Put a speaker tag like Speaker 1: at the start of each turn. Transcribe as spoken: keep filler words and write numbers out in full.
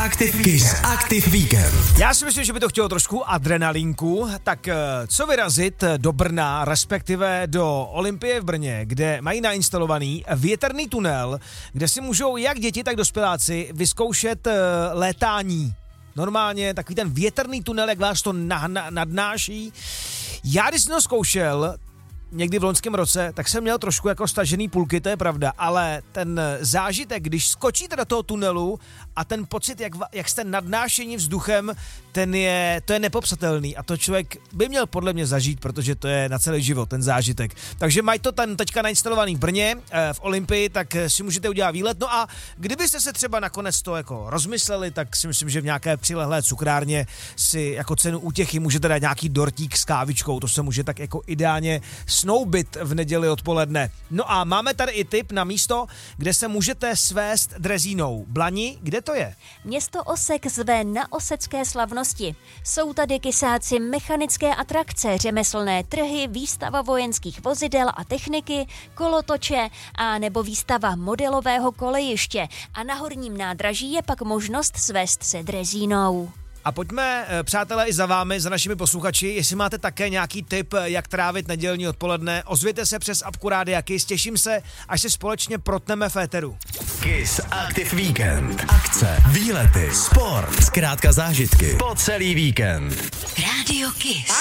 Speaker 1: Aktiv, Kiss Aktiv víkend.
Speaker 2: Já si myslím, že by to chtělo trošku adrenalinku, tak co vyrazit do Brna, respektive do Olympie v Brně, kde mají nainstalovaný větrný tunel, kde si můžou jak děti, tak dospěláci vyzkoušet létání. Normálně takový ten větrný tunel, jak vás to nadnáší. Já když jsem to zkoušel někdy v loňském roce, tak jsem měl trošku jako stažený půlky, to je pravda, ale ten zážitek, když skočíte do toho tunelu a ten pocit, jak, jak jste nadnášení vzduchem, ten je, to je nepopsatelný a to člověk by měl podle mě zažít, protože to je na celý život, ten zážitek. Takže mají to tam teďka nainstalovaný v Brně, v Olympii, tak si můžete udělat výlet. No a kdybyste se třeba nakonec to jako rozmysleli, tak si myslím, že v nějaké přilehlé cukrárně si jako cenu útěchy můžete dát nějaký dortík s kávičkou, to se může tak jako ideálně snoubit v neděli odpoledne. No a máme tady i tip na místo, kde se můžete svést drezínou. Blani, kde to je?
Speaker 3: Město Osek zve na osecké slavnosti. Jsou tady kysáci, mechanické atrakce, řemeslné trhy, výstava vojenských vozidel a techniky, kolotoče a nebo výstava modelového kolejiště. A na horním nádraží je pak možnost svést se drezínou.
Speaker 2: A pojďme, přátelé, i za vámi, za našimi posluchači, jestli máte také nějaký tip, jak trávit nedělní odpoledne, ozvěte se přes apku Rádia Kiss, těším se, až se společně protneme v éteru.
Speaker 1: Kiss Aktiv víkend. Akce, výlety, sport, zkrátka zážitky po celý víkend.
Speaker 4: Rádio Kiss.